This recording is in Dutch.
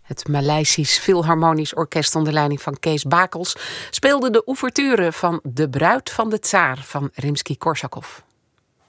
Het Maleisisch Philharmonisch Orkest onder leiding van Kees Bakels speelde de ouverture van De Bruid van de Tsaar van Rimsky-Korsakov.